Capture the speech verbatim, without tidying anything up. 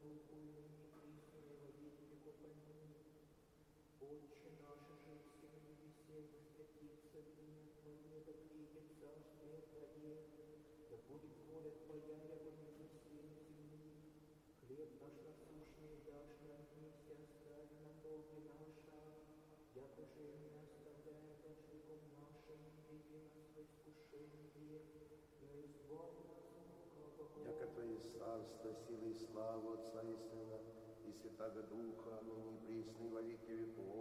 Духу и ныне присно и во веки веков. Аминь. Отче наш, житель на небесе, возвратится имя Твое, да придет царствие Твое, да будет воля Твоя, яко на небесе и на земли. Хлеб наш насущный дашь нам днесь, и оставь нам долги наши, яко же и мы оставляем должником нашим, и не веди нас во искушение, но избавь нас от лукавого. Яко Твое царство, сила и слава Отца и Сына и Святаго Духа, ныне и присно и во веки веков.